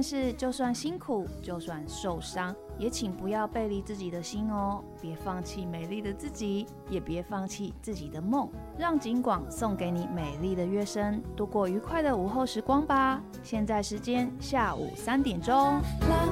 是就算辛苦，就算受伤，也请不要背离自己的心哦，别放弃美丽的自己，也别放弃自己的梦。让景广送给你美丽的乐声，度过愉快的午后时光吧。现在时间下午3点钟。